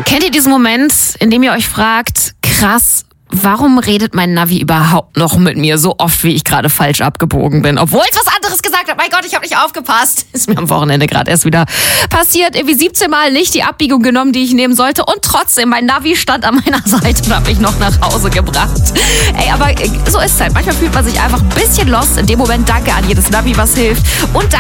Kennt ihr diesen Moment, in dem ihr euch fragt, krass, warum redet mein Navi überhaupt noch mit mir so oft, wie ich gerade falsch abgebogen bin? Obwohl es was anderes gesagt hat. Mein Gott, ich habe nicht aufgepasst. Ist mir am Wochenende gerade erst wieder passiert. Irgendwie 17 Mal nicht die Abbiegung genommen, die ich nehmen sollte. Und trotzdem, mein Navi stand an meiner Seite und hat mich noch nach Hause gebracht. Ey, aber so ist es halt. Manchmal fühlt man sich einfach ein bisschen lost. In dem Moment danke an jedes Navi, was hilft. Und